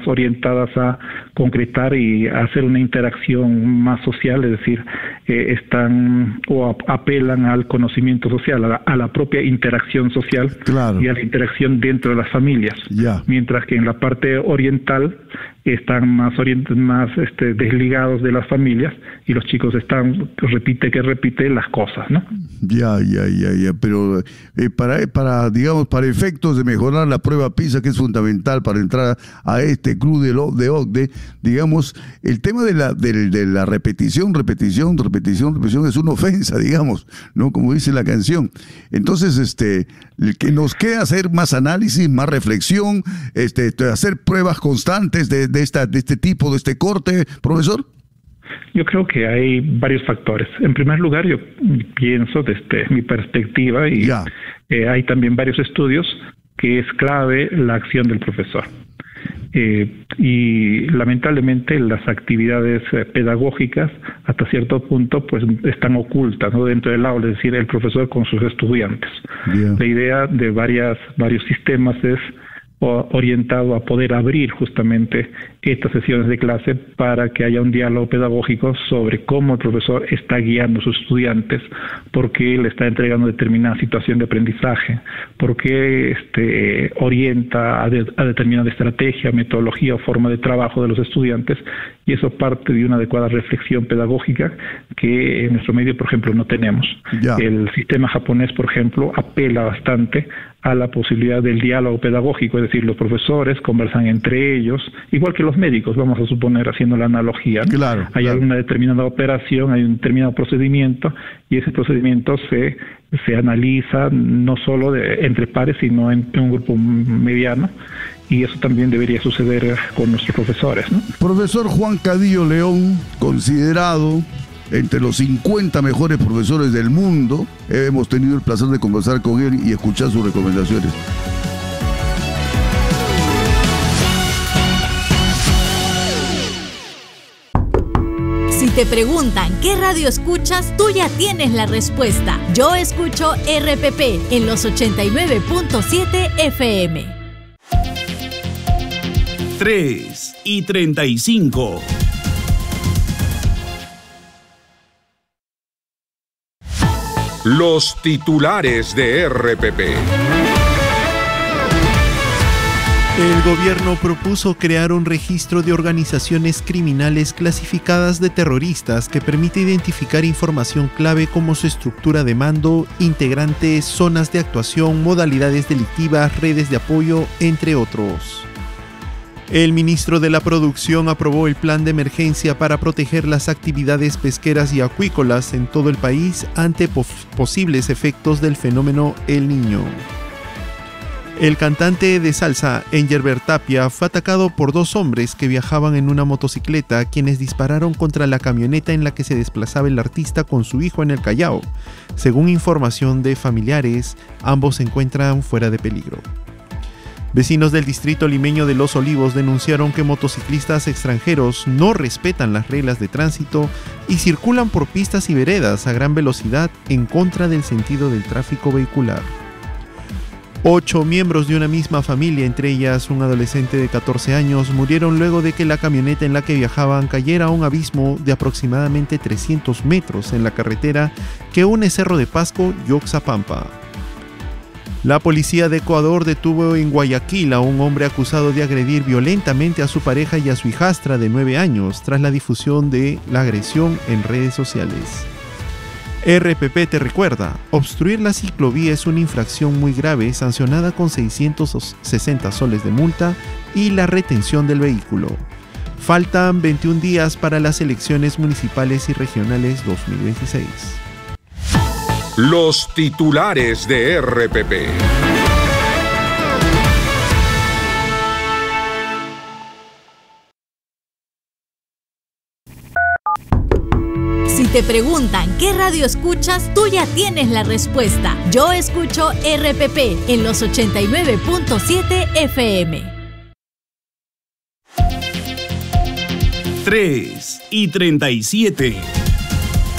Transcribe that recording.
orientadas a concretar y a hacer una interacción más social, es decir, están o apelan al conocimiento social, a la propia interacción social, claro, y a la interacción dentro de las familias, mientras que en la parte oriental están más desligados de las familias y los chicos están repite las cosas, ¿no? Ya, pero para efectos de mejorar la prueba PISA, que es fundamental para entrar a este club de OCDE, digamos, el tema de la repetición es una ofensa, digamos, ¿no? Como dice la canción. Entonces, que nos queda hacer más análisis, más reflexión, hacer pruebas constantes de este tipo, de este corte, profesor. Yo creo que hay varios factores. En primer lugar, yo pienso desde mi perspectiva, y hay también varios estudios, que es clave la acción del profesor. Y lamentablemente las actividades pedagógicas hasta cierto punto pues están ocultas, ¿no?, dentro del aula, es decir, el profesor con sus estudiantes. La idea de varios sistemas es orientado a poder abrir justamente estas sesiones de clase para que haya un diálogo pedagógico sobre cómo el profesor está guiando a sus estudiantes, por qué le está entregando determinada situación de aprendizaje, por qué orienta a determinada estrategia, metodología o forma de trabajo de los estudiantes, y eso parte de una adecuada reflexión pedagógica que en nuestro medio, por ejemplo, no tenemos. El sistema japonés, por ejemplo, apela bastante a la posibilidad del diálogo pedagógico, es decir, los profesores conversan entre ellos, igual que los médicos, vamos a suponer, haciendo la analogía, ¿no? Hay alguna determinada operación, hay un determinado procedimiento, y ese procedimiento se analiza no solo entre pares, sino en un grupo mediano, y eso también debería suceder con nuestros profesores, ¿no? Profesor Juan Cadillo León, considerado entre los 50 mejores profesores del mundo, hemos tenido el placer de conversar con él y escuchar sus recomendaciones. Si te preguntan qué radio escuchas, tú ya tienes la respuesta. Yo escucho RPP en los 89.7 FM. 3:35. Los titulares de RPP. El gobierno propuso crear un registro de organizaciones criminales clasificadas de terroristas que permite identificar información clave como su estructura de mando, integrantes, zonas de actuación, modalidades delictivas, redes de apoyo, entre otros. El ministro de la Producción aprobó el plan de emergencia para proteger las actividades pesqueras y acuícolas en todo el país ante posibles efectos del fenómeno El Niño. El cantante de salsa Engelbert Tapia fue atacado por dos hombres que viajaban en una motocicleta, quienes dispararon contra la camioneta en la que se desplazaba el artista con su hijo en el Callao. Según información de familiares, ambos se encuentran fuera de peligro. Vecinos del distrito limeño de Los Olivos denunciaron que motociclistas extranjeros no respetan las reglas de tránsito y circulan por pistas y veredas a gran velocidad en contra del sentido del tráfico vehicular. 8 miembros de una misma familia, entre ellas un adolescente de 14 años, murieron luego de que la camioneta en la que viajaban cayera a un abismo de aproximadamente 300 metros en la carretera que une Cerro de Pasco y Oxapampa. La policía de Ecuador detuvo en Guayaquil a un hombre acusado de agredir violentamente a su pareja y a su hijastra de 9 años tras la difusión de la agresión en redes sociales. RPP te recuerda, obstruir la ciclovía es una infracción muy grave sancionada con 660 soles de multa y la retención del vehículo. Faltan 21 días para las elecciones municipales y regionales 2026. Los titulares de RPP. Si te preguntan qué radio escuchas, tú ya tienes la respuesta. Yo escucho RPP en los 89.7 FM. 3:37.